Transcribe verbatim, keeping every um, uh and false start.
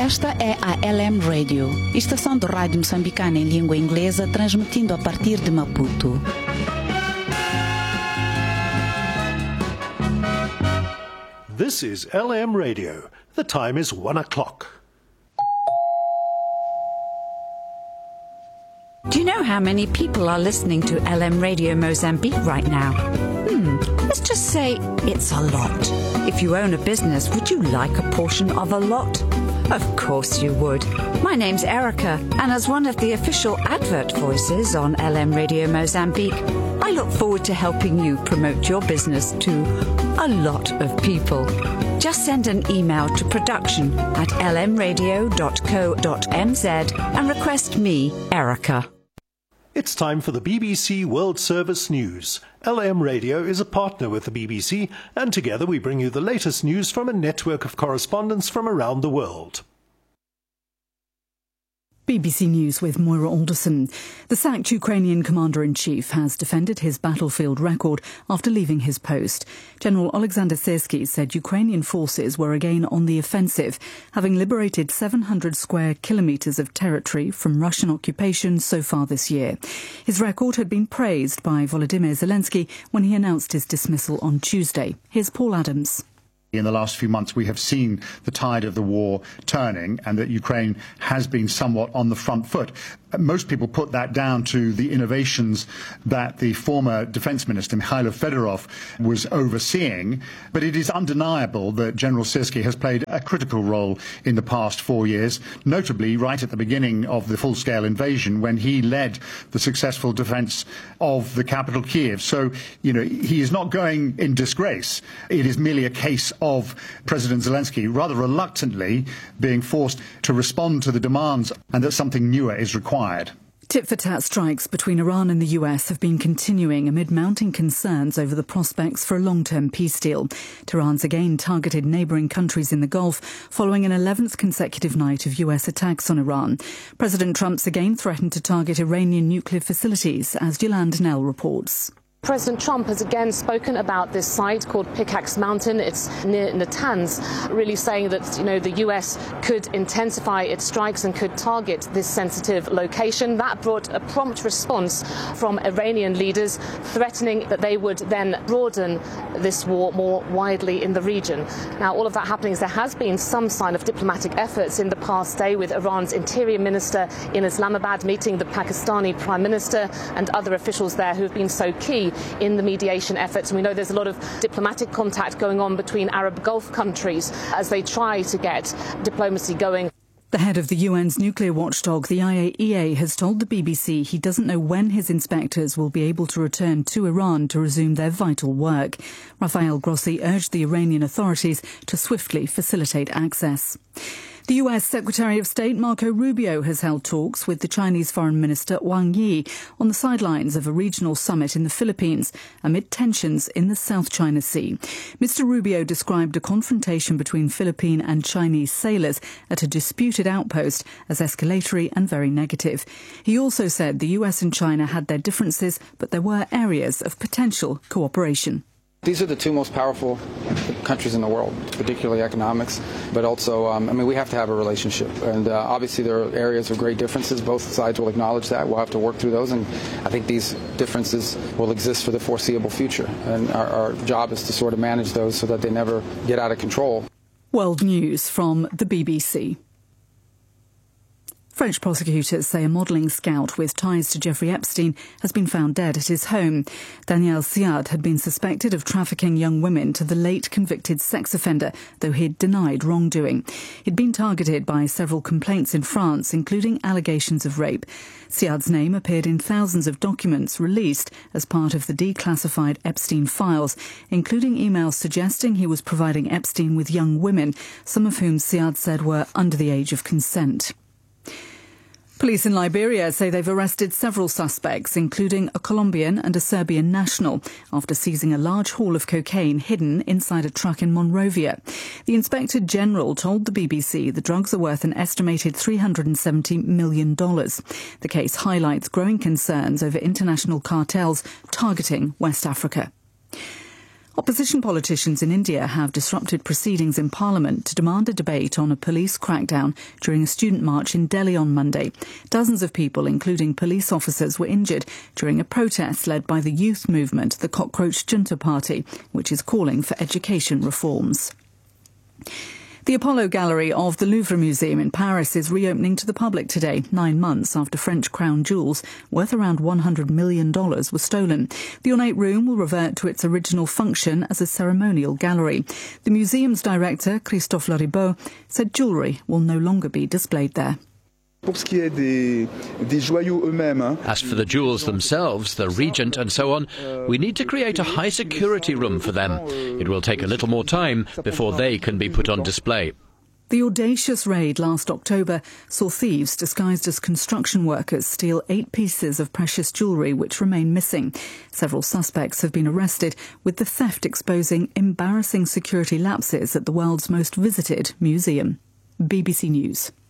Esta é a L M Radio, estação de rádio moçambicana em língua inglesa, transmitindo a partir de Maputo. This is L M Radio. The time is one o'clock. Do you know how many people are listening to L M Radio Mozambique right now? Hmm, let's just say it's a lot. If you own a business, would you like a portion of a lot? Of course you would. My name's Erica, and as one of the official advert voices on L M Radio Mozambique, I look forward to helping you promote your business to a lot of people. Just send an email to production at l m radio dot co dot m z and request me, Erica. It's time for the B B C World Service News. L M Radio is a partner with the B B C, and together we bring you the latest news from a network of correspondents from around the world. B B C News with Moira Alderson. The sacked Ukrainian commander-in-chief has defended his battlefield record after leaving his post. General Alexander Syrsky said Ukrainian forces were again on the offensive, having liberated seven hundred square kilometres of territory from Russian occupation so far this year. His record had been praised by Volodymyr Zelensky when he announced his dismissal on Tuesday. Here's Paul Adams. In the last few months, we have seen the tide of the war turning and that Ukraine has been somewhat on the front foot. Most people put that down to the innovations that the former defense minister, Mikhailo Fedorov, was overseeing. But it is undeniable that General Syrsky has played a critical role in the past four years, notably right at the beginning of the full-scale invasion when he led the successful defense of the capital, Kiev. So, you know, he is not going in disgrace. It is merely a case of President Zelensky rather reluctantly being forced to respond to the demands and that something newer is required. Tit-for-tat strikes between Iran and the U S have been continuing amid mounting concerns over the prospects for a long-term peace deal. Tehran's again targeted neighbouring countries in the Gulf following an eleventh consecutive night of U S attacks on Iran. President Trump's again threatened to target Iranian nuclear facilities, as Yolande Nell reports. President Trump has again spoken about this site called Pickaxe Mountain. It's near Natanz, really saying that, you know, the U S could intensify its strikes and could target this sensitive location. That brought a prompt response from Iranian leaders, threatening that they would then broaden this war more widely in the region. Now, all of that happening is there has been some sign of diplomatic efforts in the past day, with Iran's interior minister in Islamabad meeting the Pakistani prime minister and other officials there who have been so key in the mediation efforts. And we know there's a lot of diplomatic contact going on between Arab Gulf countries as they try to get diplomacy going. The head of the U N's nuclear watchdog, the I A E A, has told the B B C he doesn't know when his inspectors will be able to return to Iran to resume their vital work. Rafael Grossi urged the Iranian authorities to swiftly facilitate access. The U S Secretary of State Marco Rubio has held talks with the Chinese Foreign Minister Wang Yi on the sidelines of a regional summit in the Philippines amid tensions in the South China Sea. Mister Rubio described a confrontation between Philippine and Chinese sailors at a disputed outpost as escalatory and very negative. He also said the U S and China had their differences, but there were areas of potential cooperation. These are the two most powerful countries in the world, particularly economics, but also, um, I mean, we have to have a relationship. And uh, obviously there are areas of great differences. Both sides will acknowledge that. We'll have to work through those. And I think these differences will exist for the foreseeable future. And our, our job is to sort of manage those so that they never get out of control. World News from the B B C. French prosecutors say a modelling scout with ties to Jeffrey Epstein has been found dead at his home. Daniel Siad had been suspected of trafficking young women to the late convicted sex offender, though he'd denied wrongdoing. He'd been targeted by several complaints in France, including allegations of rape. Siad's name appeared in thousands of documents released as part of the declassified Epstein files, including emails suggesting he was providing Epstein with young women, some of whom Siad said were under the age of consent. Police in Liberia say they've arrested several suspects, including a Colombian and a Serbian national, after seizing a large haul of cocaine hidden inside a truck in Monrovia. The Inspector General told the B B C the drugs are worth an estimated three hundred seventy million dollars. The case highlights growing concerns over international cartels targeting West Africa. Opposition politicians in India have disrupted proceedings in Parliament to demand a debate on a police crackdown during a student march in Delhi on Monday. Dozens of people, including police officers, were injured during a protest led by the youth movement, the Cockroach Junta Party, which is calling for education reforms. The Apollo Gallery of the Louvre Museum in Paris is reopening to the public today, nine months after French crown jewels worth around one hundred million dollars were stolen. The ornate room will revert to its original function as a ceremonial gallery. The museum's director, Christophe Laribeau, said jewellery will no longer be displayed there. As for the jewels themselves, the Regent and so on, we need to create a high security room for them. It will take a little more time before they can be put on display. The audacious raid last October saw thieves disguised as construction workers steal eight pieces of precious jewellery which remain missing. Several suspects have been arrested, with the theft exposing embarrassing security lapses at the world's most visited museum. B B C News.